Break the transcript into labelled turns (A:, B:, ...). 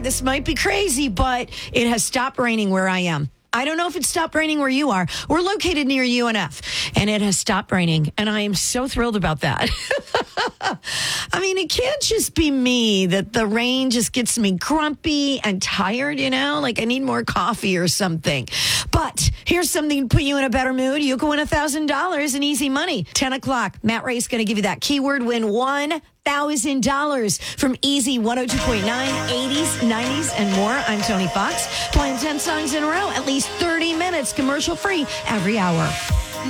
A: right, this might be crazy, but it has stopped raining where I am. I don't know if it stopped raining where you are. We're located near UNF, and it has stopped raining, and I am so thrilled about that. I mean, it can't just be me that the rain just gets me grumpy and tired, like I need more coffee or something. But here's something to put you in a better mood. You can win $1,000 in easy money. 10 o'clock, Matt Ray's going to give you that keyword win $1,000 from Easy 102.9, 80s, 90s, and more. I'm Tony Fox, playing 10 songs in a row, at least 30 minutes, commercial free every hour.